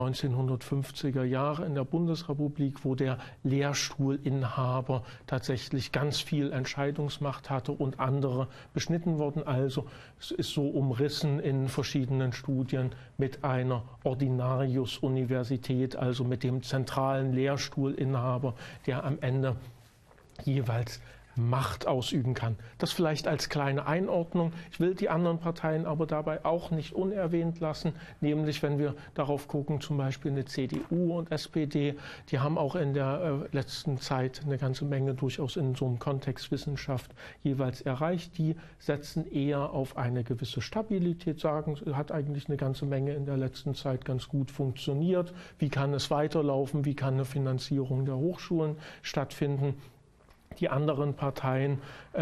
1950er Jahre in der Bundesrepublik, wo der Lehrstuhlinhaber tatsächlich ganz viel Entscheidungsmacht hatte und andere beschnitten wurden. Also es ist so umrissen in verschiedenen Studien mit einer Ordinarius-Universität, also mit dem zentralen Lehrstuhlinhaber, der am Ende jeweils Macht ausüben kann. Das vielleicht als kleine Einordnung. Ich will die anderen Parteien aber dabei auch nicht unerwähnt lassen, nämlich wenn wir darauf gucken, zum Beispiel eine CDU und SPD, die haben auch in der letzten Zeit eine ganze Menge durchaus in so einem Kontext Wissenschaft jeweils erreicht. Die setzen eher auf eine gewisse Stabilität, sagen, hat eigentlich eine ganze Menge in der letzten Zeit ganz gut funktioniert. Wie kann es weiterlaufen? Wie kann eine Finanzierung der Hochschulen stattfinden? Die anderen Parteien,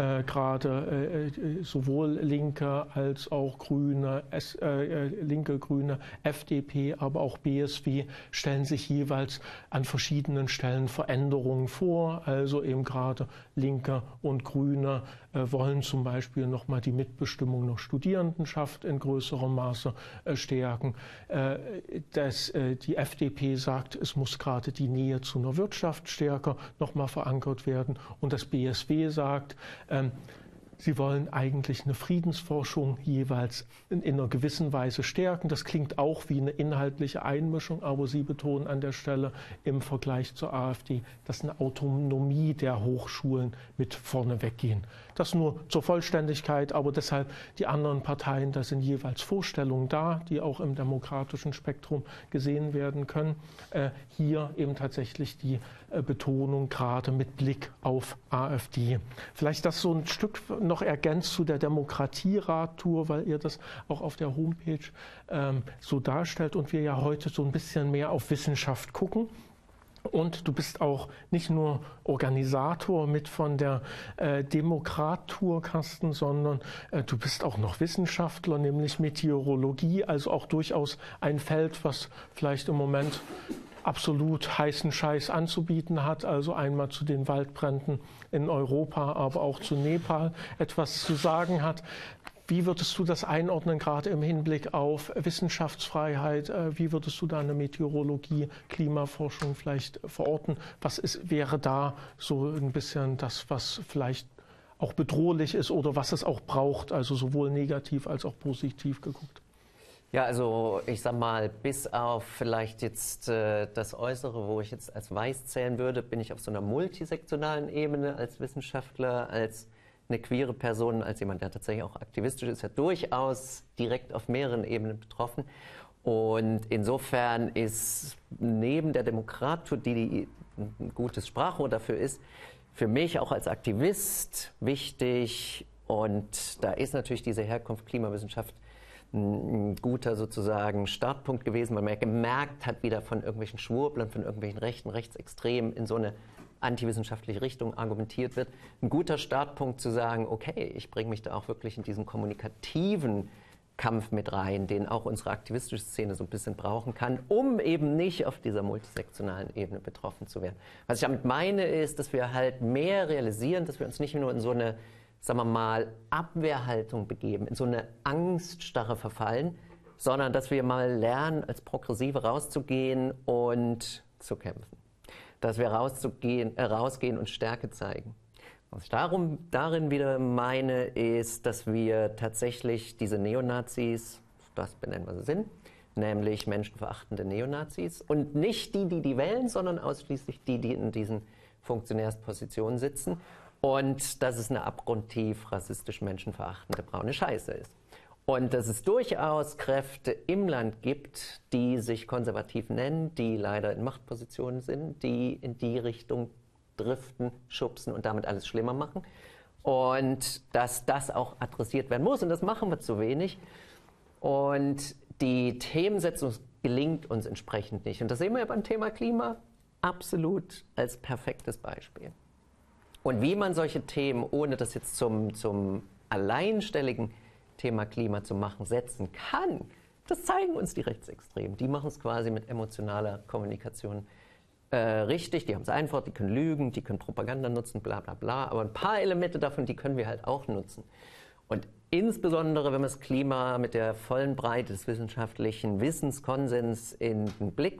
gerade sowohl Linke als auch Grüne, Linke, Grüne, FDP, aber auch BSW, stellen sich jeweils an verschiedenen Stellen Veränderungen vor. Also eben gerade Linke und Grüne wollen zum Beispiel nochmal die Mitbestimmung der Studierendenschaft in größerem Maße stärken. Die FDP sagt, es muss gerade die Nähe zu einer Wirtschaft stärker nochmal verankert werden. Und das BSW sagt, sie wollen eigentlich eine Friedensforschung jeweils in einer gewissen Weise stärken. Das klingt auch wie eine inhaltliche Einmischung, aber sie betonen an der Stelle im Vergleich zur AfD, dass eine Autonomie der Hochschulen mit vorne weggehen. Das nur zur Vollständigkeit, aber deshalb die anderen Parteien, da sind jeweils Vorstellungen da, die auch im demokratischen Spektrum gesehen werden können. Hier eben tatsächlich die Betonung gerade mit Blick auf AfD. Vielleicht das so ein Stück noch ergänzt zu der Demokratieradtour, weil ihr das auch auf der Homepage so darstellt und wir ja heute so ein bisschen mehr auf Wissenschaft gucken. Und du bist auch nicht nur Organisator mit von der Demokrat-Tour, Carsten, sondern du bist auch noch Wissenschaftler, nämlich Meteorologie, also auch durchaus ein Feld, was vielleicht im Moment absolut heißen Scheiß anzubieten hat, also einmal zu den Waldbränden in Europa, aber auch zu Nepal etwas zu sagen hat. Wie würdest du das einordnen, gerade im Hinblick auf Wissenschaftsfreiheit? Wie würdest du da eine Meteorologie, Klimaforschung vielleicht verorten? Wäre da so ein bisschen das, was vielleicht auch bedrohlich ist oder was es auch braucht, also sowohl negativ als auch positiv geguckt? Ja, also ich sag mal, bis auf vielleicht jetzt das Äußere, wo ich jetzt als weiß zählen würde, bin ich auf so einer multisektionalen Ebene als Wissenschaftler, als eine queere Person, als jemand, der tatsächlich auch aktivistisch ist, ja durchaus direkt auf mehreren Ebenen betroffen. Und insofern ist neben der Demokratur, die ein gutes Sprachrohr dafür ist, für mich auch als Aktivist wichtig. Und da ist natürlich diese Herkunft Klimawissenschaft ein guter sozusagen Startpunkt gewesen, weil man ja gemerkt hat, wie da von irgendwelchen Schwurblern, von irgendwelchen Rechten, Rechtsextremen in so eine antiwissenschaftliche Richtung argumentiert wird. Ein guter Startpunkt zu sagen, okay, ich bringe mich da auch wirklich in diesen kommunikativen Kampf mit rein, den auch unsere aktivistische Szene so ein bisschen brauchen kann, um eben nicht auf dieser multisektionalen Ebene betroffen zu werden. Was ich damit meine, ist, dass wir halt mehr realisieren, dass wir uns nicht nur in so eine, sagen wir mal, Abwehrhaltung begeben, in so eine Angststarre verfallen, sondern dass wir mal lernen, als Progressive rauszugehen und zu kämpfen. Dass wir rausgehen und Stärke zeigen. Was ich darin wieder meine, ist, dass wir tatsächlich diese Neonazis, das benennen wir sie sind, nämlich menschenverachtende Neonazis und nicht die wählen, sondern ausschließlich die in diesen Funktionärspositionen sitzen und dass es eine abgrundtief rassistisch menschenverachtende braune Scheiße ist. Und dass es durchaus Kräfte im Land gibt, die sich konservativ nennen, die leider in Machtpositionen sind, die in die Richtung driften, schubsen und damit alles schlimmer machen. Und dass das auch adressiert werden muss. Und das machen wir zu wenig. Und die Themensetzung gelingt uns entsprechend nicht. Und das sehen wir ja beim Thema Klima absolut als perfektes Beispiel. Und wie man solche Themen, ohne das jetzt zum alleinstelligen Thema Klima zu machen, setzen kann, das zeigen uns die Rechtsextremen. Die machen es quasi mit emotionaler Kommunikation richtig, die haben es einfach, die können lügen, die können Propaganda nutzen, bla bla bla, aber ein paar Elemente davon, die können wir halt auch nutzen. Und insbesondere, wenn man das Klima mit der vollen Breite des wissenschaftlichen Wissenskonsens in den Blick